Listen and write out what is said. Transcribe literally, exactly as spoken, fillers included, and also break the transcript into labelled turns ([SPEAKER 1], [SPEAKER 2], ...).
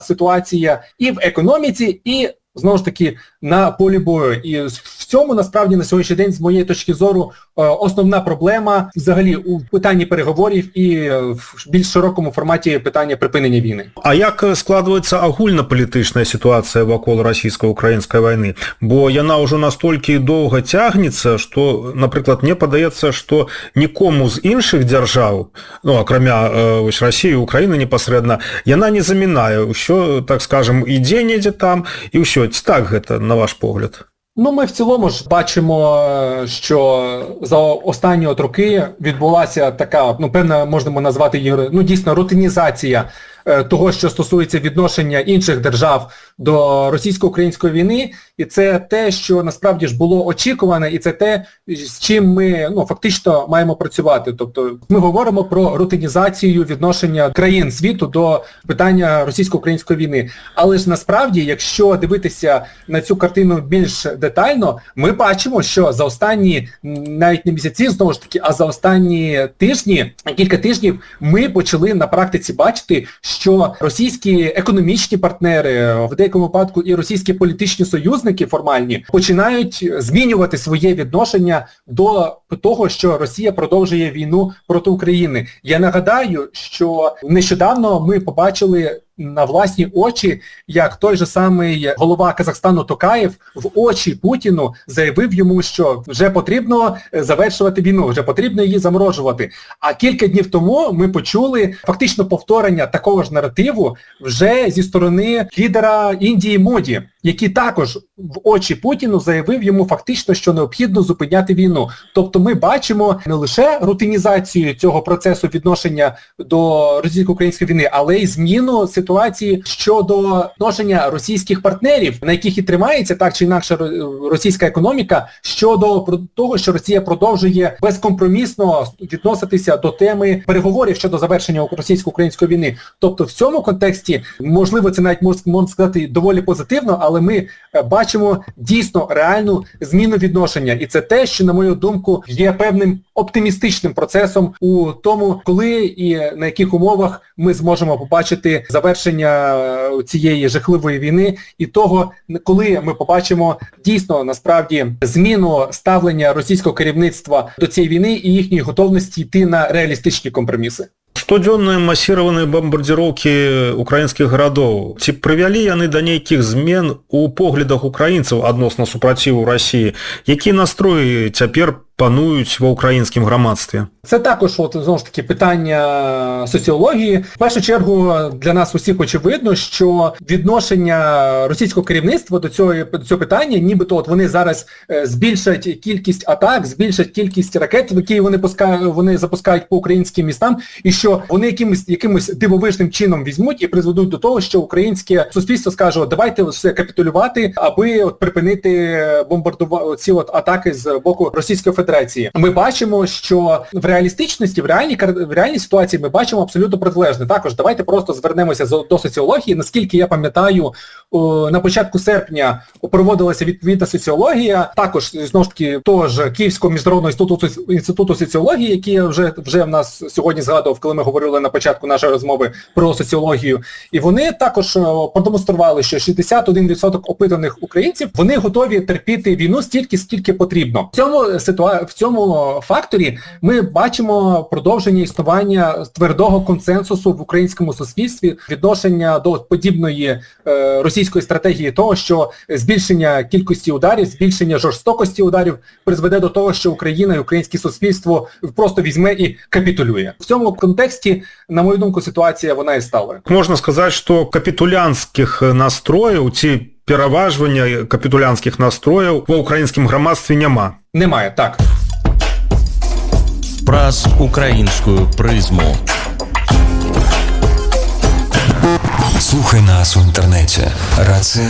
[SPEAKER 1] ситуація і в економіці, і знову ж таки на полі бою. І в цьому насправді на сьогоднішній день, з моєї точки зору, основна проблема взагалі у питанні переговорів і в більш широкому форматі питання припинення війни.
[SPEAKER 2] А як складається агульна-політична ситуація вакол російсько-української війни? Бо яна ўжо настолькі доўга цягнецца, што, напрыклад, мне падаецца, што нікому з іншых дзяржаў, ну, акрамя э, Расіі і Украіны непасрэдна, яна не замінае. Усё, так скажем, ідзе недзе там, і ўсё. Ці так гэта, на ваш погляд?
[SPEAKER 1] Ну, ми в цілому ж бачимо, що за останні от роки відбулася така, ну, певна, можемо назвати її, ну, дійсно, рутинізація того, що стосується відношення інших держав до російсько-української війни, і це те, що насправді ж було очікувано, і це те, з чим ми, ну, фактично маємо працювати. Тобто ми говоримо про рутинізацію відношення країн світу до питання російсько-української війни. Але ж насправді, якщо дивитися на цю картину більш детально, ми бачимо, що за останні, навіть не місяці, знову ж таки, а за останні тижні, кілька тижнів, ми почали на практиці бачити, що російські економічні партнери, в деякому випадку і російські політичні союзники формальні, починають змінювати своє відношення до того, що Росія продовжує війну проти України. Я нагадаю, що нещодавно ми побачили на власні очі, як той же самий голова Казахстану Токаєв в очі Путіну заявив йому, що вже потрібно завершувати війну, вже потрібно її заморожувати. А кілька днів тому ми почули фактично повторення такого ж наративу вже зі сторони лідера Індії Моді, який також в очі Путіну заявив йому фактично, що необхідно зупиняти війну. Тобто ми бачимо не лише рутинізацію цього процесу відношення до російсько-української війни, але й зміну ситуації щодо відношення російських партнерів, на яких і тримається так чи інакше російська економіка, щодо того, що Росія продовжує безкомпромісно відноситися до теми переговорів щодо завершення російсько-української війни. Тобто в цьому контексті, можливо, це навіть можна сказати доволі позитивно, але ми бачимо дійсно реальну зміну відношення. І це те, що, на мою думку, є певним оптимістичним процесом у тому, коли і на яких умовах ми зможемо побачити завершення цієї жахливої війни і того, коли ми побачимо дійсно, насправді, зміну ставлення російського керівництва до цієї війни і їхньої готовності йти на реалістичні компроміси.
[SPEAKER 2] Штодзённыя масіраваныя бамбардзіроўкі украінскіх гарадоў, ці прывялі яны да нейкіх змен у поглядах украінцаў адносна супраціву Расіі? Які настроі цяпер панують в українському громадстві?
[SPEAKER 1] Це також, от, знову ж таки, питання соціології. В першу чергу для нас усіх очевидно, що відношення російського керівництва до цього, до цього питання, нібито от вони зараз збільшать кількість атак, збільшать кількість ракет, які вони, пускають, вони запускають по українським містам, і що вони якимось, якимось дивовижним чином візьмуть і призведуть до того, що українське суспільство скаже, давайте все капітулювати, аби от припинити бомбардувати ці от атаки з боку Російської Федерації. Ми бачимо, що в реалістичності, в реальній, в реальній ситуації ми бачимо абсолютно протилежне. Також давайте просто звернемося до соціології. Наскільки я пам'ятаю, на початку серпня проводилася відповідна соціологія, також, знову ж таки, того ж Київського міжнародного інституту, інституту соціології, який вже, вже в нас сьогодні згадував, коли ми говорили на початку нашої розмови про соціологію. І вони також продемонстрували, що шістдесят один відсоток опитаних українців, вони готові терпіти війну стільки, скільки потрібно. В цьому ситуації, в цьому факторі ми бачимо продовження існування твердого консенсусу в українському суспільстві, відношення до подібної е, російської стратегії того, що збільшення кількості ударів, збільшення жорстокості ударів призведе до того, що Україна і українське суспільство просто візьме і капітулює. В цьому контексті, на мою думку, ситуація вона і стала.
[SPEAKER 2] Можна сказати, що капітулянських настроїв, ці переважування капітулянських настроїв в українському громадстві нема.
[SPEAKER 1] Немає, так.
[SPEAKER 3] Праз українську призму.
[SPEAKER 4] Слухай нас у інтернеті. Рація